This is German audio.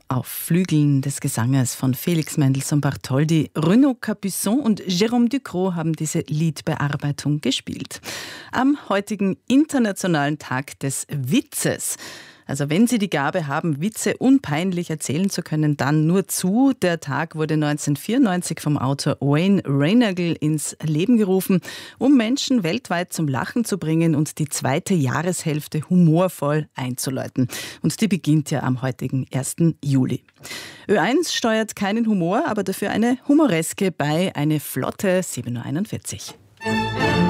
auf Flügeln des Gesanges von Felix Mendelssohn Bartholdy. Renaud Capuçon und Jérôme Ducrot haben diese Liedbearbeitung gespielt. Am heutigen Internationalen Tag des Witzes. Also wenn Sie die Gabe haben, Witze unpeinlich erzählen zu können, dann nur zu. Der Tag wurde 1994 vom Autor Wayne Reinagel ins Leben gerufen, um Menschen weltweit zum Lachen zu bringen und die zweite Jahreshälfte humorvoll einzuläuten. Und die beginnt ja am heutigen 1. Juli. Ö1 steuert keinen Humor, aber dafür eine Humoreske bei, eine flotte 7.41 Uhr.